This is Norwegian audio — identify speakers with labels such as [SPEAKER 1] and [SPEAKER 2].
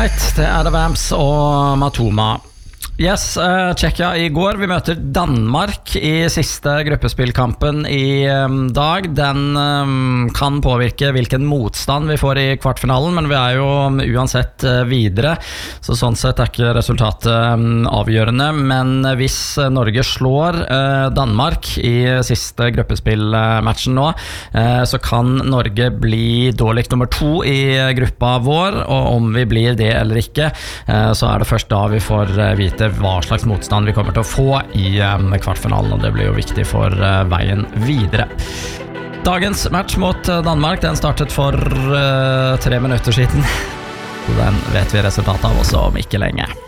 [SPEAKER 1] right, det The Vamps og Matoma. Yes, Tsjekkia I går. Vi møter Danmark I siste gruppespillkampen I dag. Den kan påvirke hvilken motstand vi får I kvartfinalen, men vi jo uansett videre, så sånn sett ikke resultatet avgjørende. Men hvis Norge slår Danmark I siste gruppespillmatchen nå, så kan Norge bli dårlig nummer 2 I gruppa vår, og om vi blir det eller ikke, så det først da vi får vite hva slags motstand vi kommer til å få I kvartfinalen, og det blir jo viktig for veien videre. Dagens match mot Danmark, den startet for 3 minutter siden. Den vet vi resultatet av også om ikke lenge.